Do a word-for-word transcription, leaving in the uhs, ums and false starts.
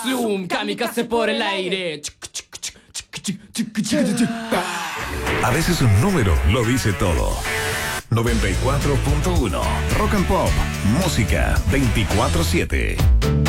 Zoom, kamikaze por el aire. A veces un número lo dice todo. noventa y cuatro punto uno Rock and Pop, música veinticuatro siete.